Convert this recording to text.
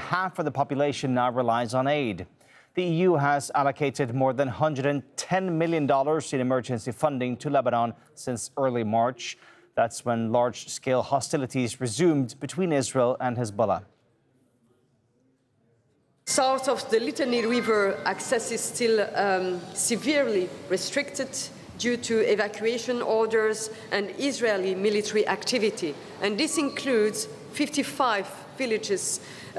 half of the population now relies on aid. The EU has allocated more than $110 million in emergency funding to Lebanon since early March. That's when large-scale hostilities resumed between Israel and Hezbollah. South of the Litani River, access is still severely restricted due to evacuation orders and Israeli military activity. And this includes 55 villages